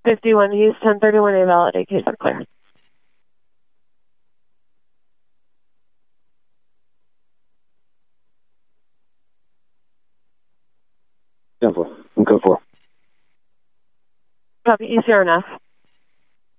51, he's 1031A validate, case are clear. Simple. I'm code 4. Copy, ECR enough.